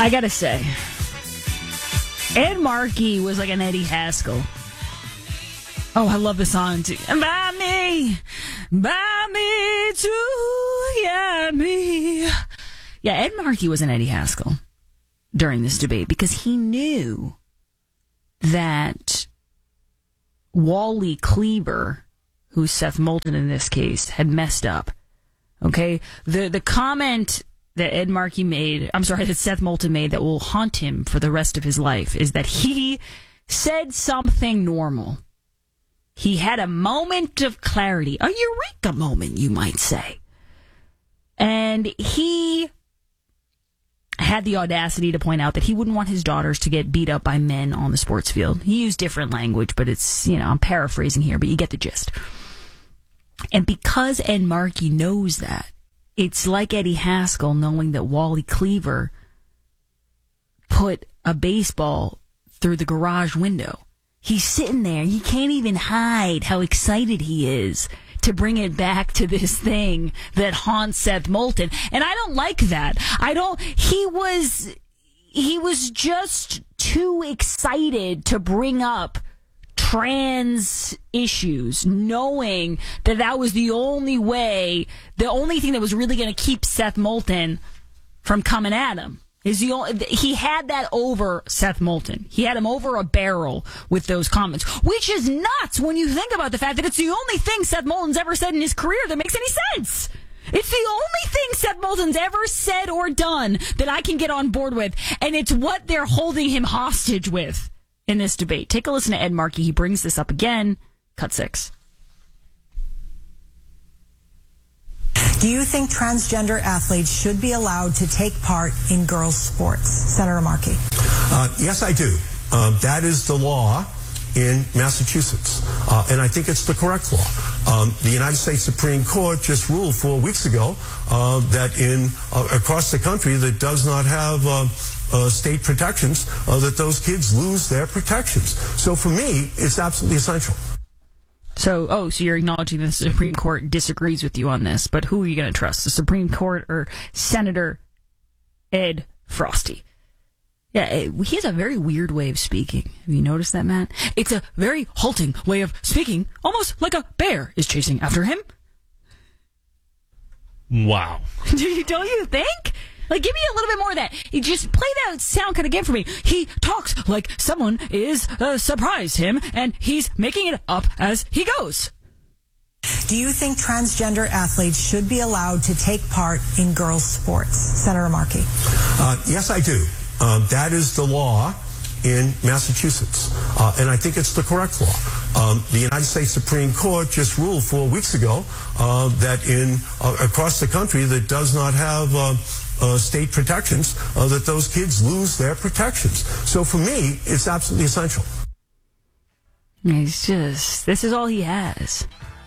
I gotta say, Ed Markey was like an Eddie Haskell. Oh, I love the song too. Buy me too, yeah, me. Yeah, Ed Markey was an Eddie Haskell during this debate because he knew that Wally Cleaver, who's Seth Moulton in this case, had messed up. Okay? The comment that that Seth Moulton made that will haunt him for the rest of his life is that he said something normal. He had a moment of clarity, a eureka moment, you might say. And he had the audacity to point out that he wouldn't want his daughters to get beat up by men on the sports field. He used different language, but it's, I'm paraphrasing here, but you get the gist. And because Ed Markey knows that, it's like Eddie Haskell knowing that Wally Cleaver put a baseball through the garage window. He's sitting there. He can't even hide how excited he is to bring it back to this thing that haunts Seth Moulton. And I don't like that. He was just too excited to bring up trans issues, knowing that was the only thing that was really going to keep Seth Moulton from coming at him. He had that over Seth Moulton. He had him over a barrel with those comments, which is nuts when you think about the fact that it's the only thing Seth Moulton's ever said in his career that makes any sense. It's the only thing Seth Moulton's ever said or done that I can get on board with, and it's what they're holding him hostage with in this debate. Take a listen to Ed Markey. He brings this up again. Cut 6. Do you think transgender athletes should be allowed to take part in girls' sports? Senator Markey. Yes, I do. That is the law in Massachusetts, and I think it's the correct law. The United States Supreme Court just ruled 4 weeks ago that across the country that does not have state protections, that those kids lose their protections. So for me, it's absolutely essential. So you're acknowledging the Supreme Court disagrees with you on this, but who are you going to trust, the Supreme Court or Senator Ed Frosty? Yeah, he has a very weird way of speaking. Have you noticed that, Matt? It's a very halting way of speaking, almost like a bear is chasing after him. Wow. Don't you think? Like, give me a little bit more of that. Just play that sound cut again for me. He talks like someone is surprised him, and he's making it up as he goes. Do you think transgender athletes should be allowed to take part in girls' sports? Senator Markey. Yes, I do. That is the law in Massachusetts, and I think it's the correct law. The United States Supreme Court just ruled 4 weeks ago that across the country that does not have state protections, that those kids lose their protections. So for me, it's absolutely essential. This is all he has.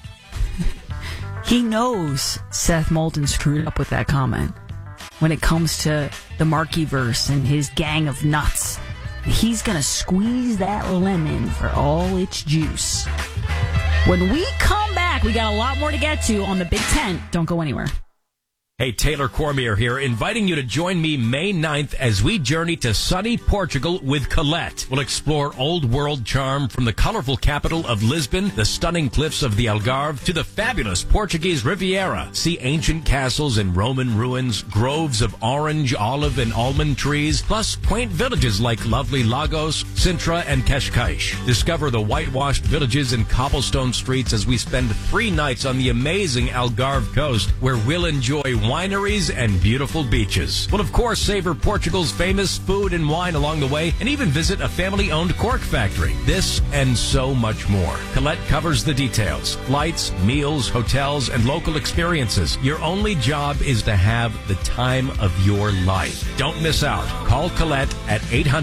He knows Seth Moulton screwed up with that comment when it comes to the Markeyverse and his gang of nuts. He's going to squeeze that lemon for all its juice. When we come back, we got a lot more to get to on the Big Tent. Don't go anywhere. Hey, Taylor Cormier here, inviting you to join me May 9th as we journey to sunny Portugal with Colette. We'll explore old world charm from the colorful capital of Lisbon, the stunning cliffs of the Algarve, to the fabulous Portuguese Riviera. See ancient castles and Roman ruins, groves of orange, olive, and almond trees, plus quaint villages like lovely Lagos, Sintra, and Cascais. Discover the whitewashed villages and cobblestone streets as we spend 3 nights on the amazing Algarve coast, where we'll enjoy wineries and beautiful beaches. We'll, of course, savor Portugal's famous food and wine along the way, and even visit a family-owned cork factory. This and so much more. Colette covers the details. Flights, meals, hotels, and local experiences. Your only job is to have the time of your life. Don't miss out. Call Colette at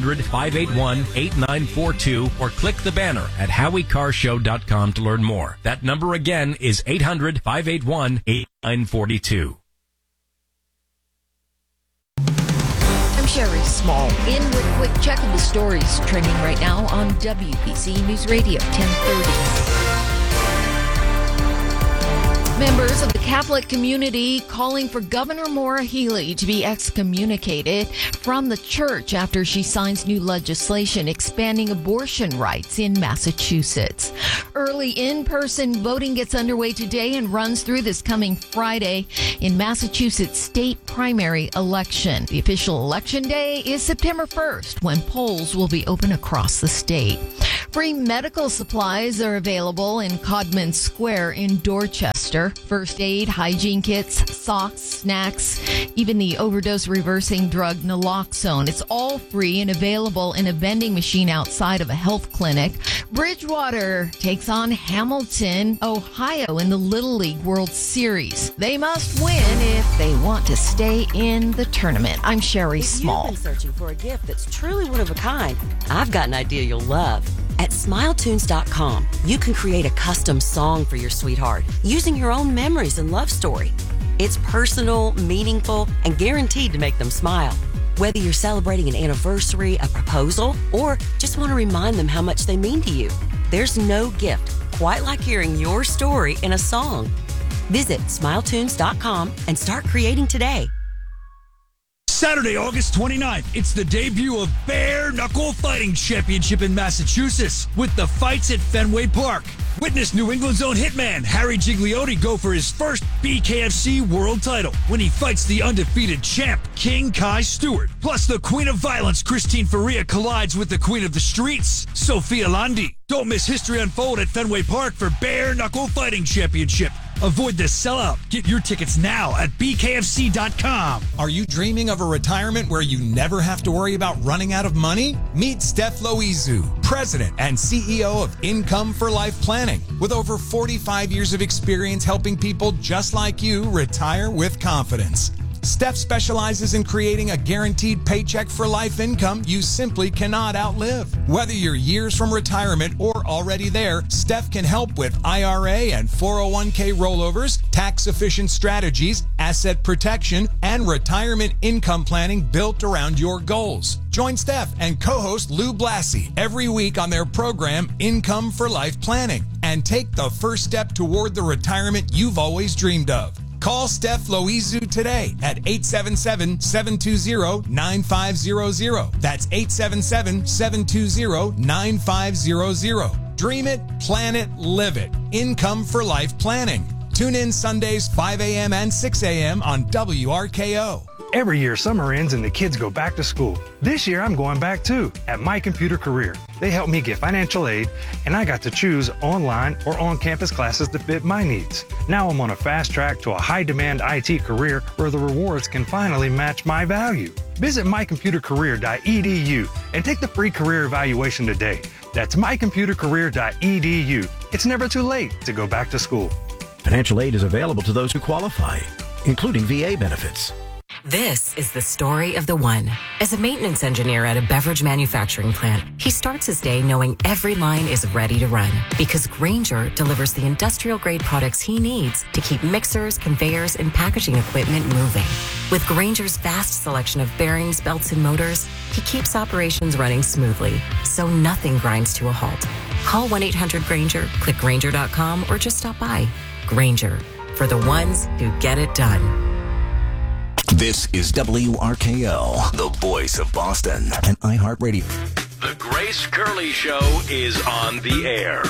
800-581-8942 or click the banner at HowieCarShow.com to learn more. That number again is 800-581-8942. Sherry Small in with a quick check of the stories trending right now on WBC News Radio 1030. Members of the Catholic community calling for Governor Maura Healey to be excommunicated from the church after she signs new legislation expanding abortion rights in Massachusetts. Early in-person voting gets underway today and runs through this coming Friday in Massachusetts state primary election. The official election day is September 1st, when polls will be open across the state. Free medical supplies are available in Codman Square in Dorchester. First aid, hygiene kits, socks, snacks, even the overdose reversing drug naloxone. It's all free and available in a vending machine outside of a health clinic. Bridgewater takes on Hamilton, Ohio in the Little League World Series. They must win if they want to stay in the tournament. I'm Sherry Small. If you've been searching for a gift that's truly one of a kind, I've got an idea you'll love. At SmileTunes.com, you can create a custom song for your sweetheart using your own memories and love story. It's personal, meaningful, and guaranteed to make them smile. Whether you're celebrating an anniversary, a proposal, or just want to remind them how much they mean to you, there's no gift quite like hearing your story in a song. Visit SmileTunes.com and start creating today. Saturday, August 29th, it's the debut of Bare Knuckle Fighting Championship in Massachusetts with the fights at Fenway Park. Witness New England's own hitman Harry Gigliotti go for his first BKFC world title when he fights the undefeated champ King Kai Stewart. Plus, the Queen of Violence Christine Faria collides with the Queen of the Streets, Sophia Landi. Don't miss history unfold at Fenway Park for Bare Knuckle Fighting Championship. Avoid the sellout. Get your tickets now at bkfc.com. Are you dreaming of a retirement where you never have to worry about running out of money? Meet Steph Loizu, President and CEO of Income for Life Planning. With over 45 years of experience helping people just like you retire with confidence. Steph specializes in creating a guaranteed paycheck for life income you simply cannot outlive. Whether you're years from retirement or already there, Steph can help with IRA and 401k rollovers, tax-efficient strategies, asset protection, and retirement income planning built around your goals. Join Steph and co-host Lou Blassie every week on their program Income for Life Planning and take the first step toward the retirement you've always dreamed of. Call Steph Loizu today at 877-720-9500. That's 877-720-9500. Dream it, plan it, live it. Income for Life Planning. Tune in Sundays 5 a.m. and 6 a.m. on WRKO. Every year, summer ends and the kids go back to school. This year, I'm going back too at My Computer Career. They helped me get financial aid, and I got to choose online or on-campus classes that fit my needs. Now I'm on a fast track to a high-demand IT career where the rewards can finally match my value. Visit mycomputercareer.edu and take the free career evaluation today. That's mycomputercareer.edu. It's never too late to go back to school. Financial aid is available to those who qualify, including VA benefits. This is the story of the one. As a maintenance engineer at a beverage manufacturing plant, he starts his day knowing every line is ready to run because Grainger delivers the industrial-grade products he needs to keep mixers, conveyors, and packaging equipment moving. With Grainger's vast selection of bearings, belts, and motors, he keeps operations running smoothly, so nothing grinds to a halt. Call 1-800-GRAINGER, click Grainger.com, or just stop by. Grainger, for the ones who get it done. This is WRKO, the voice of Boston, and iHeartRadio. The Grace Curley Show is on the air.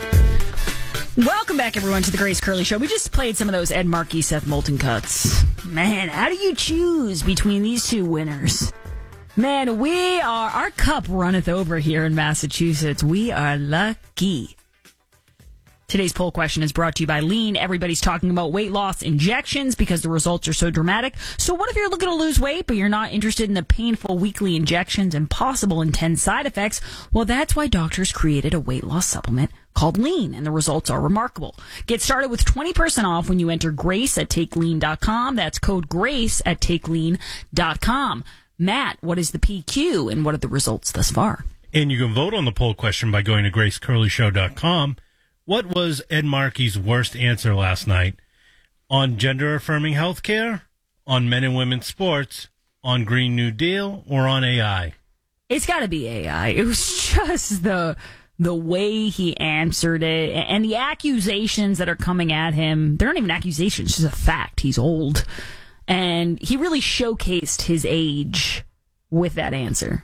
Welcome back, everyone, to the Grace Curley Show. We just played some of those Ed Markey, Seth Moulton cuts. Man, how do you choose between these two winners? Man, our cup runneth over here in Massachusetts. We are lucky. Today's poll question is brought to you by Lean. Everybody's talking about weight loss injections because the results are so dramatic. So what if you're looking to lose weight, but you're not interested in the painful weekly injections and possible intense side effects? Well, that's why doctors created a weight loss supplement called Lean, and the results are remarkable. Get started with 20% off when you enter Grace at TakeLean.com. That's code Grace at TakeLean.com. Matt, what is the PQ, and what are the results thus far? And you can vote on the poll question by going to GraceCurleyShow.com. What was Ed Markey's worst answer last night? On gender-affirming healthcare, on men and women's sports, on Green New Deal, or on AI? It's got to be AI. It was just the the way he answered it, and the accusations that are coming at him, they're not even accusations, it's just a fact. He's old. And he really showcased his age with that answer.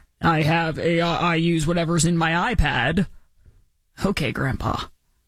I use whatever's in my iPad. Okay, Grandpa.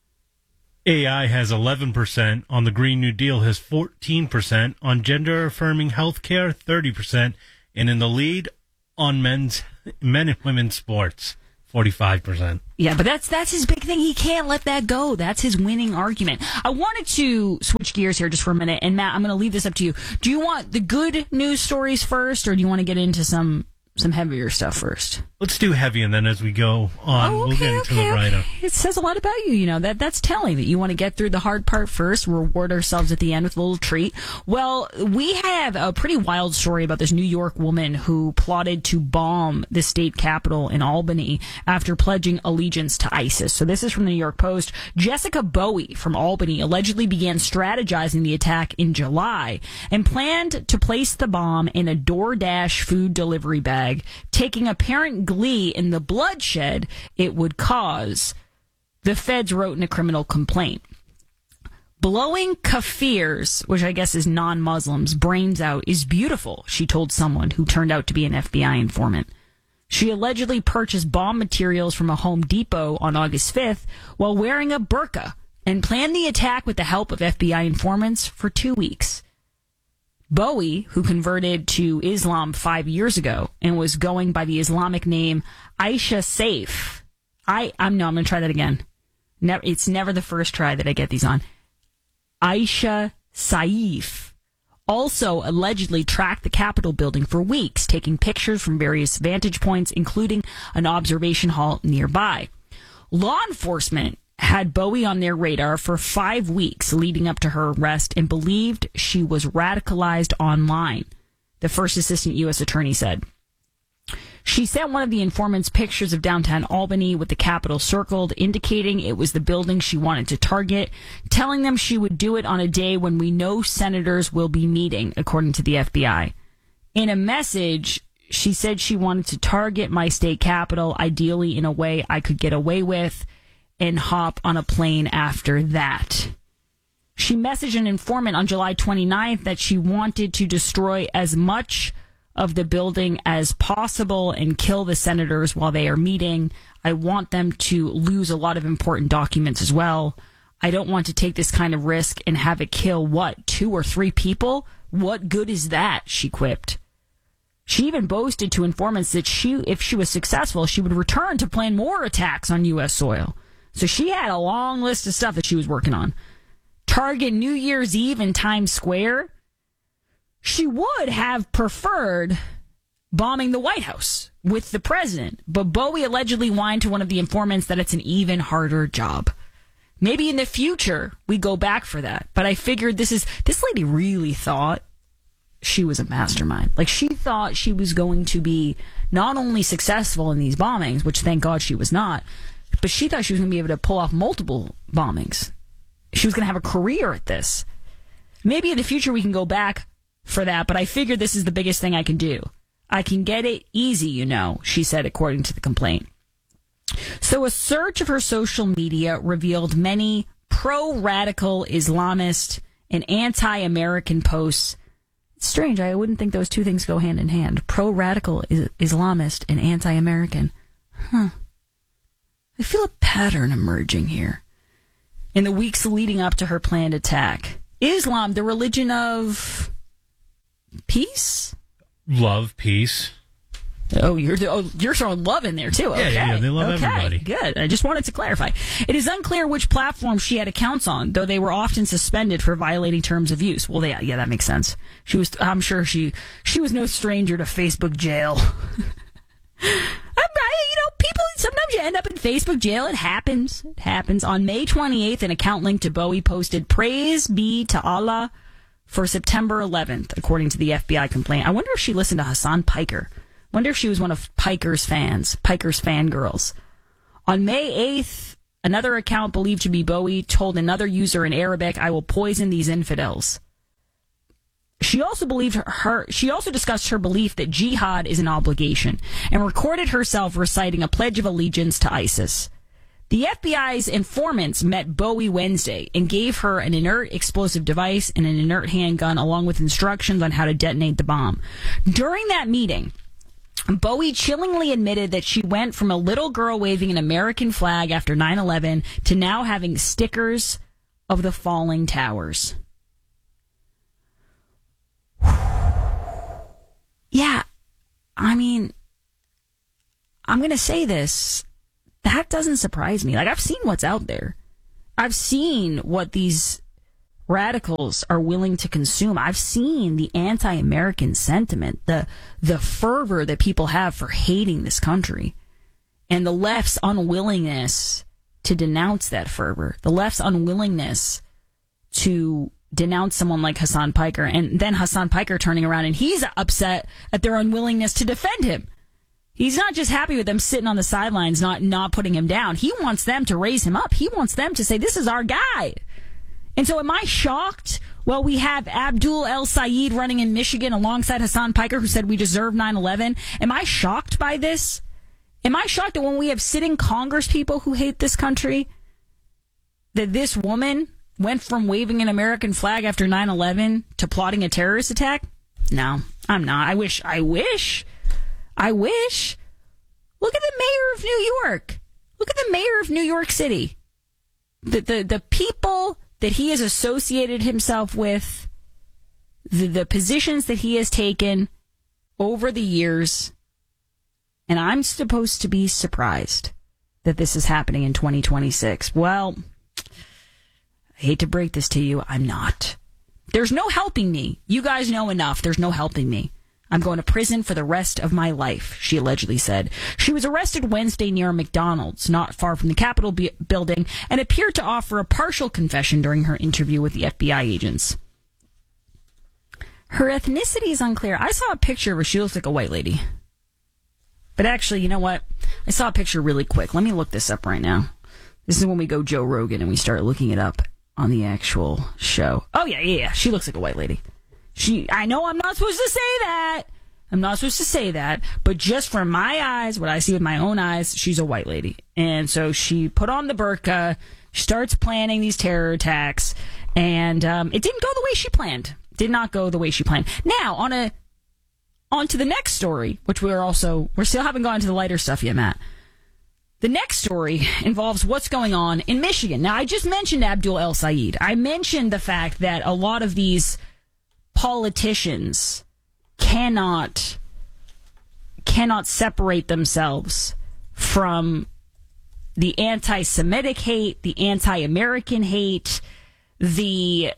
AI has 11%, on the Green New Deal has 14%, on gender-affirming healthcare 30%, and in the lead on men and women's sports 45%. Yeah, but that's his big thing. He can't let that go. That's his winning argument. I wanted to switch gears here just for a minute, and Matt, I'm going to leave this up to you. Do you want the good news stories first, or do you want to get into some heavier stuff first? Let's do heavy, and then as we go on, we'll get into the write-up. It says a lot about you, you know. That's telling that you want to get through the hard part first, reward ourselves at the end with a little treat. Well, we have a pretty wild story about this New York woman who plotted to bomb the state capitol in Albany after pledging allegiance to ISIS. So this is from the New York Post. Jessica Bowie from Albany allegedly began strategizing the attack in July and planned to place the bomb in a DoorDash food delivery bag, taking apparent glee in the bloodshed it would cause. The feds wrote in a criminal complaint. Blowing Kafirs, which I guess is non-Muslims, brains out is beautiful, she told someone who turned out to be an FBI informant. She allegedly purchased bomb materials from a Home Depot on August 5th while wearing a burqa and planned the attack with the help of FBI informants for 2 weeks. Bowie, who converted to Islam 5 years ago and was going by the Islamic name Aisha Saif. I'm going to try that again. It's never the first try that I get these on. Aisha Saif also allegedly tracked the Capitol building for weeks, taking pictures from various vantage points, including an observation hall nearby. Law enforcement had Bowie on their radar for 5 weeks leading up to her arrest and believed she was radicalized online, the first assistant U.S. attorney said. She sent one of the informants pictures of downtown Albany with the Capitol circled, indicating it was the building she wanted to target, telling them she would do it on a day when we know senators will be meeting, according to the FBI. In a message, she said she wanted to target my state capitol, ideally in a way I could get away with, and hop on a plane after that. She messaged an informant on July 29th that she wanted to destroy as much of the building as possible and kill the senators while they are meeting. I want them to lose a lot of important documents as well. I don't want to take this kind of risk and have it kill, 2 or 3 people? What good is that? She quipped. She even boasted to informants that if she was successful, she would return to plan more attacks on U.S. soil. So she had a long list of stuff that she was working on. Target New Year's Eve in Times Square. She would have preferred bombing the White House with the president, but Bowie allegedly whined to one of the informants that it's an even harder job. Maybe in the future we go back for that, but I figured this lady really thought she was a mastermind. Like, she thought she was going to be not only successful in these bombings, which thank God she was not, but she thought she was going to be able to pull off multiple bombings. She was going to have a career at this. Maybe in the future we can go back for that, but I figured this is the biggest thing I can do. I can get it easy, you know, she said, according to the complaint. So a search of her social media revealed many pro-radical Islamist and anti-American posts. It's strange, I wouldn't think those two things go hand in hand. Pro-radical Islamist and anti-American. I feel a pattern emerging here. In the weeks leading up to her planned attack, Islam, the religion of peace? Love, peace. You're throwing love in there too. Okay. Yeah, they love everybody. Good. I just wanted to clarify. It is unclear which platform she had accounts on, though they were often suspended for violating terms of use. Well, yeah, that makes sense. I'm sure she was no stranger to Facebook jail. People, sometimes you end up in Facebook jail. It happens. On May 28th, an account linked to Bowie posted, "Praise be to Allah," for September 11th, according to the FBI complaint. I wonder if she listened to Hassan Piker. Wonder if she was one of Piker's fangirls. On May 8th, another account believed to be Bowie told another user in Arabic, "I will poison these infidels." She also discussed her belief that jihad is an obligation and recorded herself reciting a pledge of allegiance to ISIS. The FBI's informants met Bowie Wednesday and gave her an inert explosive device and an inert handgun along with instructions on how to detonate the bomb. During that meeting, Bowie chillingly admitted that she went from a little girl waving an American flag after 9/11 to now having stickers of the falling towers. Yeah, I mean, I'm going to say this. That doesn't surprise me. Like, I've seen what's out there. I've seen what these radicals are willing to consume. I've seen the anti-American sentiment, the fervor that people have for hating this country, and the left's unwillingness to denounce that fervor, the left's unwillingness to denounce someone like Hasan Piker, and then Hasan Piker turning around and he's upset at their unwillingness to defend him. He's not just happy with them sitting on the sidelines, not putting him down. He wants them to raise him up. He wants them to say, this is our guy. And so am I shocked? Well, we have Abdul El Sayed running in Michigan alongside Hasan Piker, who said we deserve 9/11. Am I shocked by this? Am I shocked that when we have sitting Congress people who hate this country, that this woman went from waving an American flag after 9/11 to plotting a terrorist attack? No, I'm not. I wish. Look at the mayor of New York. Look at the mayor of New York City. The people that he has associated himself with, the positions that he has taken over the years, and I'm supposed to be surprised that this is happening in 2026. Well, I hate to break this to you, I'm not. There's no helping me. You guys know enough. There's no helping me. I'm going to prison for the rest of my life, she allegedly said. She was arrested Wednesday near a McDonald's, not far from the Capitol building, and appeared to offer a partial confession during her interview with the FBI agents. Her ethnicity is unclear. I saw a picture of her. She looks like a white lady. But actually, you know what? I saw a picture really quick. Let me look this up right now. This is when we go Joe Rogan and we start looking it up on the actual show. Oh, yeah. She looks like a white lady. I know I'm not supposed to say that. But just from my eyes, what I see with my own eyes, she's a white lady. And so she put on the burqa, starts planning these terror attacks, and it didn't go the way she planned. Did not go the way she planned. Now, on to the next story, which we're still haven't gone to the lighter stuff yet, Matt. The next story involves what's going on in Michigan. Now, I just mentioned Abdul El Sayed. I mentioned the fact that a lot of these politicians cannot separate themselves from the anti-Semitic hate, the anti-American hate, the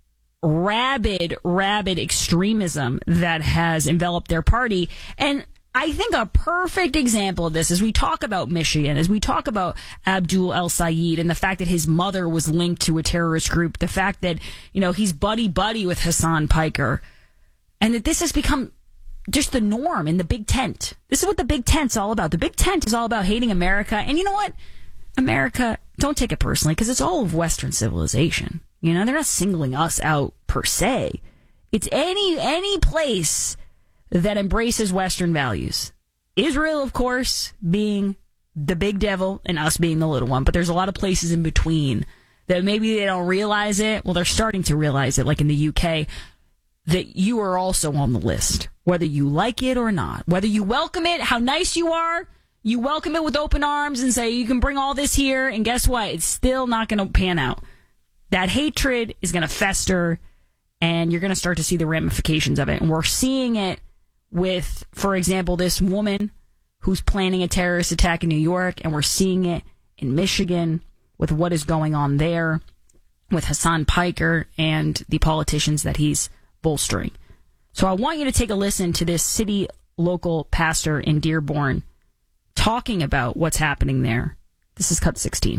rabid extremism that has enveloped their party. And I think a perfect example of this, as we talk about Michigan, as we talk about Abdul El Sayed and the fact that his mother was linked to a terrorist group, the fact that, he's buddy-buddy with Hasan Piker, and that this has become just the norm in the big tent. This is what the big tent's all about. The big tent is all about hating America. And you know what? America, don't take it personally, because it's all of Western civilization. They're not singling us out per se. It's any place that embraces Western values. Israel, of course, being the big devil and us being the little one. But there's a lot of places in between that maybe they don't realize it. Well, they're starting to realize it, like in the UK, that you are also on the list, whether you like it or not. Whether you welcome it, how nice you are, you welcome it with open arms and say, you can bring all this here, and guess what? It's still not going to pan out. That hatred is going to fester, and you're going to start to see the ramifications of it. And we're seeing it with, for example, this woman who's planning a terrorist attack in New York, and we're seeing it in Michigan with what is going on there with Hasan Piker and the politicians that he's bolstering. So I want you to take a listen to this city local pastor in Dearborn talking about what's happening there. This is cut 16.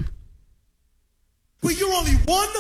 Well, you're only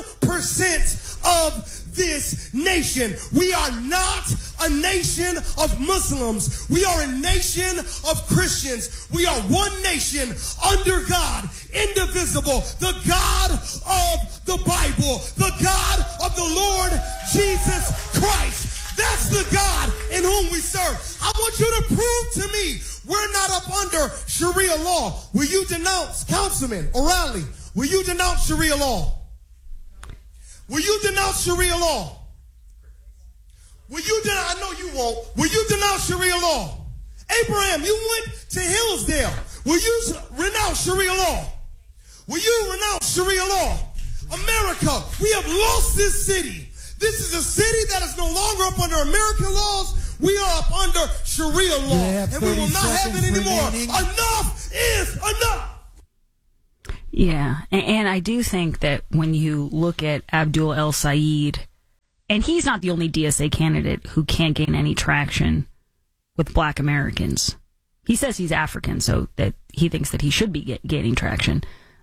1% of this nation. We are not a nation of Muslims. We are a nation of Christians. We are one nation under God, indivisible, the God of the Bible, the God of the Lord Jesus Christ. That's the God in whom we serve. I want you to prove to me We're not up under Sharia law. Will you denounce, Councilman O'Reilly, will you denounce Sharia law? Will you denounce Sharia law? Will you denounce, I know you won't, will you denounce Sharia law? Abraham, you went to Hillsdale. Will you renounce Sharia law? Will you renounce Sharia law? America, we have lost this city. This is a city that is no longer up under American laws. We are up under Sharia law. And we will not have it anymore. Enough is enough. Yeah, and I do think that when you look at Abdul El Sayed, and he's not the only DSA candidate who can't gain any traction with black Americans. He says he's African, so that he thinks that he should be gaining traction.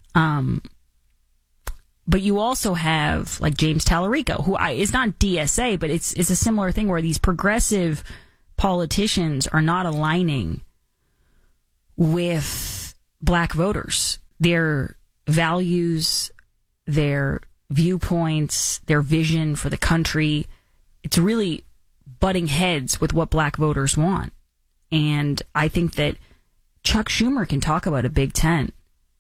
But you also have like James Tallarico, who is not DSA, but it's a similar thing where these progressive politicians are not aligning with black voters. Their values, their viewpoints, their vision for the country, it's really butting heads with what black voters want. And I think that Chuck Schumer can talk about a Big Tent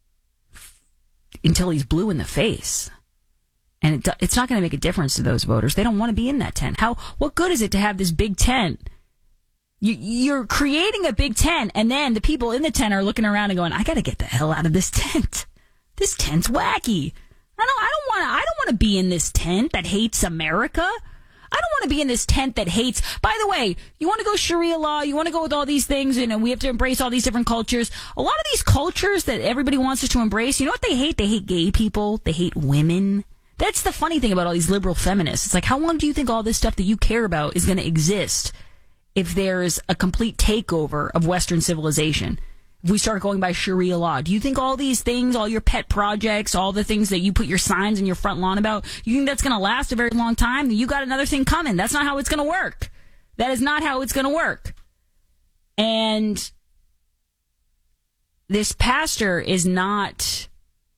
until he's blue in the face. And it's not going to make a difference to those voters. They don't want to be in that tent. What good is it to have this big tent? You're creating a big tent, and then the people in the tent are looking around and going, I got to get the hell out of this tent. This tent's wacky. I don't want to be in this tent that hates America. I don't want to be in this tent that hates. By the way, you want to go Sharia law, you want to go with all these things, and we have to embrace all these different cultures. A lot of these cultures that everybody wants us to embrace, you know what they hate? They hate gay people. They hate women. That's the funny thing about all these liberal feminists. It's like, how long do you think all this stuff that you care about is going to exist if there's a complete takeover of Western civilization? If we start going by Sharia law, do you think all these things, all your pet projects, all the things that you put your signs in your front lawn about, you think that's going to last a very long time? You got another thing coming. That's not how it's going to work. That is not how it's going to work. And this pastor is not...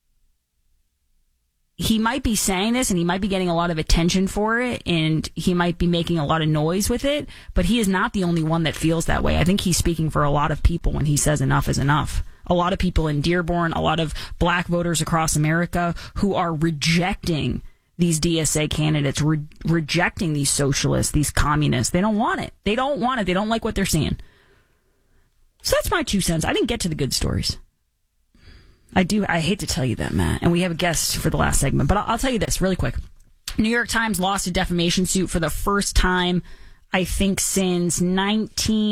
He might be saying this and he might be getting a lot of attention for it and he might be making a lot of noise with it, but he is not the only one that feels that way. I think he's speaking for a lot of people when he says enough is enough. A lot of people in Dearborn, a lot of black voters across America who are rejecting these DSA candidates, rejecting these socialists, these communists. They don't want it. They don't want it. They don't like what they're seeing. So that's my 2 cents. I didn't get to the good stories. I hate to tell you that, Matt. And we have a guest for the last segment. But I'll tell you this really quick. New York Times lost a defamation suit for the first time, I think, since I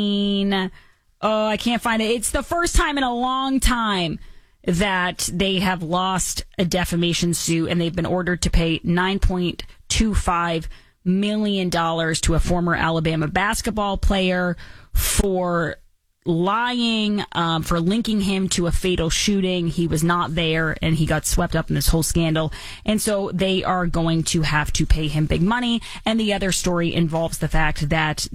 can't find it. It's the first time in a long time that they have lost a defamation suit, and they've been ordered to pay $9.25 million to a former Alabama basketball player for lying, for linking him to a fatal shooting. He was not there and he got swept up in this whole scandal. And so they are going to have to pay him big money. And the other story involves the fact that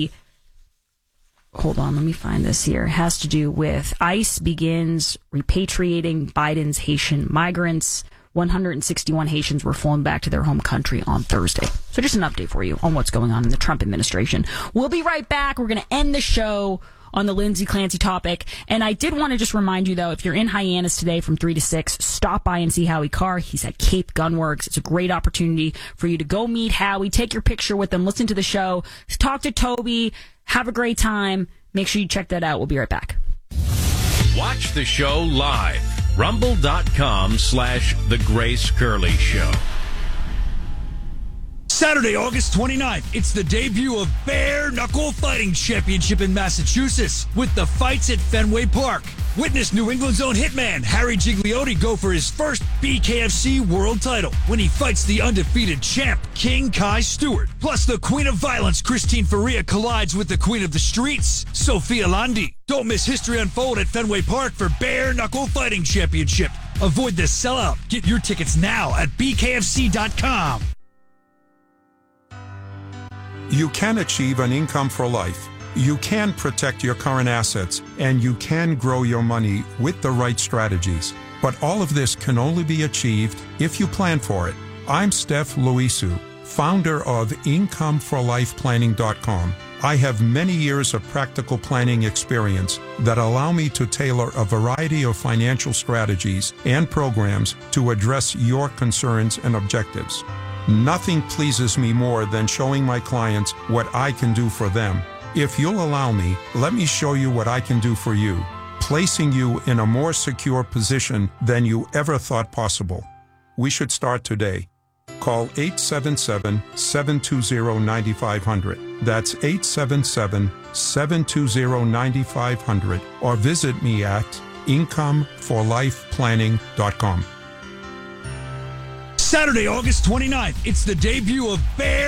hold on, let me find this here. It has to do with ICE begins repatriating Biden's Haitian migrants. 161 Haitians were flown back to their home country on Thursday. So just an update for you on what's going on in the Trump administration. We'll be right back. We're going to end the show on the Lindsay Clancy topic. And I did want to just remind you, though, if you're in Hyannis today from 3 to 6, stop by and see Howie Carr. He's at Cape Gunworks. It's a great opportunity for you to go meet Howie, take your picture with him, listen to the show, talk to Toby, have a great time. Make sure you check that out. We'll be right back. Watch the show live. Rumble.com/The Grace Curley Show. Saturday, August 29th, it's the debut of Bare Knuckle Fighting Championship in Massachusetts with the fights at Fenway Park. Witness New England's own hitman Harry Gigliotti go for his first BKFC world title when he fights the undefeated champ King Kai Stewart. Plus, the Queen of Violence Christine Faria collides with the Queen of the Streets, Sophia Landi. Don't miss history unfold at Fenway Park for Bare Knuckle Fighting Championship. Avoid the sellout. Get your tickets now at BKFC.com. You can achieve an income for life. You can protect your current assets, and you can grow your money with the right strategies. But all of this can only be achieved if you plan for it. I'm Steph Luisu, founder of IncomeForLifePlanning.com. I have many years of practical planning experience that allow me to tailor a variety of financial strategies and programs to address your concerns and objectives. Nothing pleases me more than showing my clients what I can do for them. If you'll allow me, let me show you what I can do for you, placing you in a more secure position than you ever thought possible. We should start today. Call 877-720-9500. That's 877-720-9500. Or visit me at incomeforlifeplanning.com. Saturday, August 29th, it's the debut of Bear